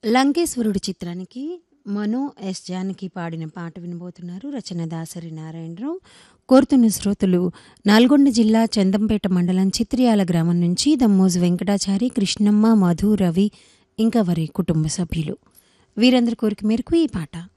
లంకేశ్వరుడు చిత్రానికి మనో ఎస్ జానకి పాడిన పాట వినబోతున్నారు. రచన దాసరి నారాయణరావు. కోరుతున్న శ్రోతలు నల్గొండ జిల్లా చందంపేట మండలం చిత్రియాల గ్రామం నుంచి దమ్మోజు వెంకటాచారి, కృష్ణమ్మ, మధు, రవి ఇంకా వారి కుటుంబ సభ్యులు. వీరందరి కోరిక మేరకు ఈ పాట.